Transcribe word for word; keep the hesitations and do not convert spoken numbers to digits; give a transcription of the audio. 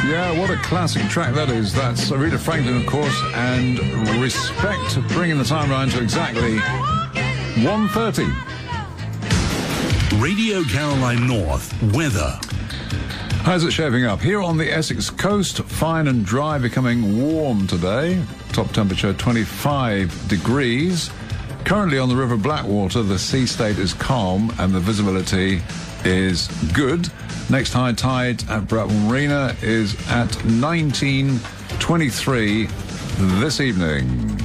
Yeah, what a classic track that is. That's Aretha Franklin, of course, and Respect, bringing the time round to exactly one thirty. Radio Caroline North weather. How's it shaping up? Here on the Essex coast, fine and dry, becoming warm today. Top temperature twenty-five degrees. Currently on the River Blackwater, the sea state is calm and the visibility is good. Next high tide at Bratwell Marina is at nineteen twenty-three this evening.